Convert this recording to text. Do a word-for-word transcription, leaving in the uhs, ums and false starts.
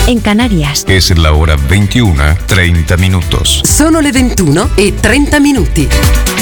en Canarias. Es la hora veintiuno, treinta minutos. Sono le ventuno e trenta minuti.